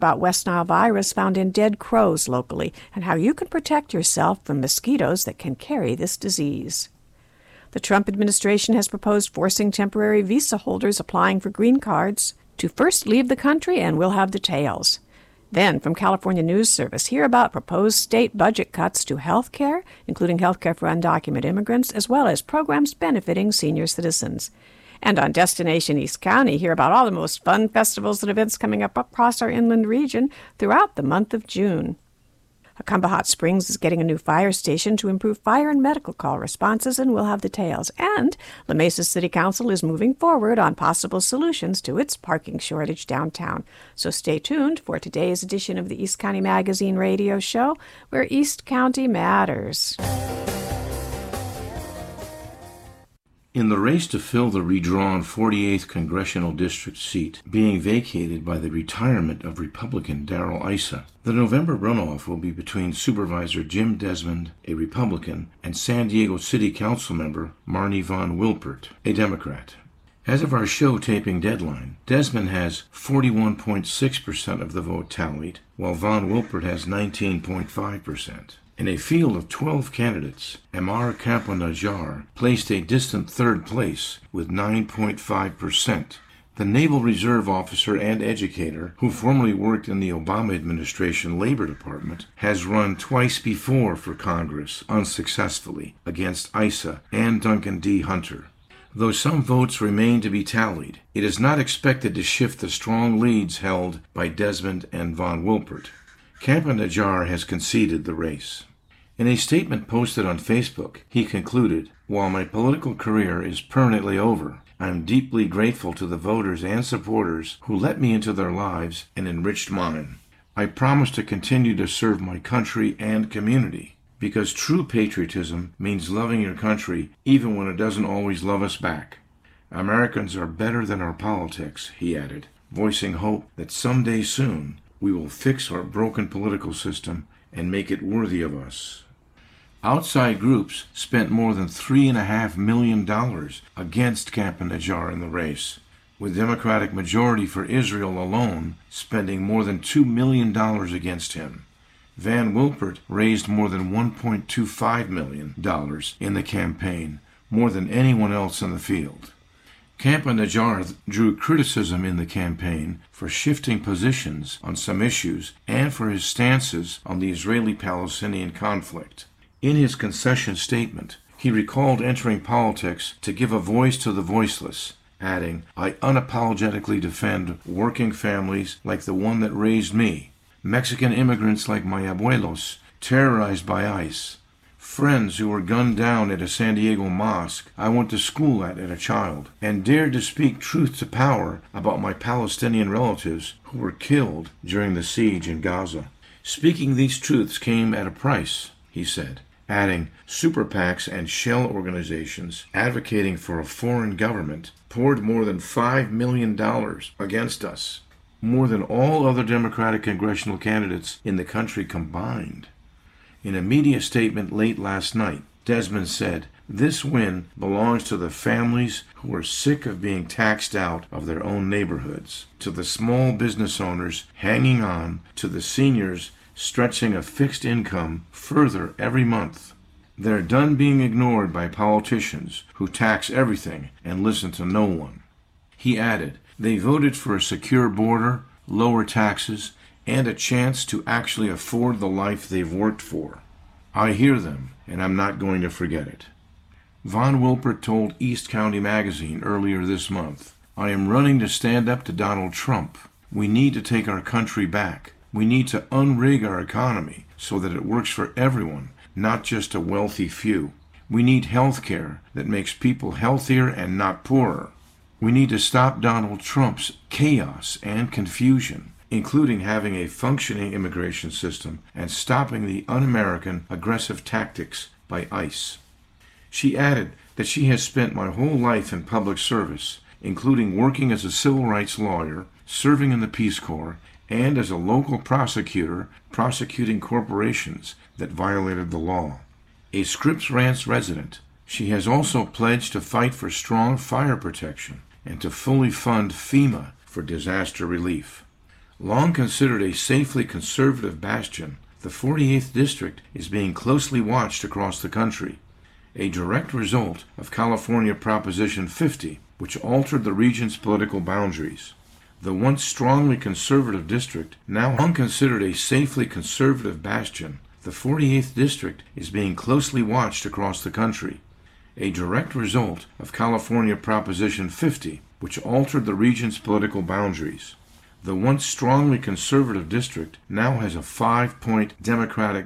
about West Nile virus found in dead crows locally and how you can protect yourself from mosquitoes that can carry this disease. The Trump administration has proposed forcing temporary visa holders applying for green cards to first leave the country, and we'll have details. Then, from California News Service, hear about proposed state budget cuts to health care, including health care for undocumented immigrants, as well as programs benefiting senior citizens. And on Destination East County, hear about all the most fun festivals and events coming up across our inland region throughout the month of June. Acamba Hot Springs is getting a new fire station to improve fire and medical call responses, and we'll have details. And La Mesa City Council is moving forward on possible solutions to its parking shortage downtown. So stay tuned for today's edition of the East County Magazine radio show, where East County matters. In the race to fill the redrawn 48th Congressional District seat being vacated by the retirement of Republican Darrell Issa, the November runoff will be between Supervisor Jim Desmond, a Republican, and San Diego City Council member Marnie Von Wilpert, a Democrat. As of our show taping deadline, Desmond has 41.6% of the vote tallied, while Von Wilpert has 19.5%. In a field of 12 candidates, Amar Campo-Najjar placed a distant third place with 9.5%. The Naval Reserve officer and educator, who formerly worked in the Obama administration Labor Department, has run twice before for Congress unsuccessfully against Issa and Duncan D. Hunter. Though some votes remain to be tallied, it is not expected to shift the strong leads held by Desmond and Von Wilpert. Campo-Najjar has conceded the race. In a statement posted on Facebook, he concluded, "While my political career is permanently over, I am deeply grateful to the voters and supporters who let me into their lives and enriched mine. I promise to continue to serve my country and community, because true patriotism means loving your country even when it doesn't always love us back. Americans are better than our politics," he added, voicing hope that someday soon we will fix our broken political system and make it worthy of us. Outside groups spent more than $3.5 million against Campo-Najjar in the race, with Democratic Majority for Israel alone spending more than $2 million against him. Van Wilpert raised more than $1.25 million in the campaign, more than anyone else in the field. Campo-Najjar drew criticism in the campaign for shifting positions on some issues and for his stances on the Israeli-Palestinian conflict. In his concession statement, he recalled entering politics to give a voice to the voiceless, adding, "I unapologetically defend working families like the one that raised me, Mexican immigrants like my abuelos, terrorized by ICE, friends who were gunned down at a San Diego mosque I went to school at as a child, and dared to speak truth to power about my Palestinian relatives who were killed during the siege in Gaza. Speaking these truths came at a price," he said, adding, "Super PACs and shell organizations advocating for a foreign government poured more than $5 million against us, more than all other Democratic congressional candidates in the country combined." In a media statement late last night, Desmond said, "This win belongs to the families who are sick of being taxed out of their own neighborhoods, to the small business owners hanging on, to the seniors stretching a fixed income further every month. They're done being ignored by politicians who tax everything and listen to no one." He added, "They voted for a secure border, lower taxes, and a chance to actually afford the life they've worked for. I hear them, and I'm not going to forget it." Von Wilpert told East County Magazine earlier this month, "I am running to stand up to Donald Trump. We need to take our country back. We need to unrig our economy so that it works for everyone, not just a wealthy few. We need health care that makes people healthier and not poorer. We need to stop Donald Trump's chaos and confusion, including having a functioning immigration system and stopping the un-American aggressive tactics by ICE." She added that she has spent my whole life in public service, including working as a civil rights lawyer, serving in the Peace Corps, and as a local prosecutor prosecuting corporations that violated the law. A Scripps Ranch resident, she has also pledged to fight for strong fire protection and to fully fund FEMA for disaster relief. Long considered a safely conservative bastion, the 48th District is being closely watched across the country, a direct result of California Proposition 50, which altered the region's political boundaries. The once strongly conservative district, now long considered a safely conservative bastion, the 48th District is being closely watched across the country, a direct result of California Proposition 50, which altered the region's political boundaries. The once strongly conservative district now has a 5-point Democratic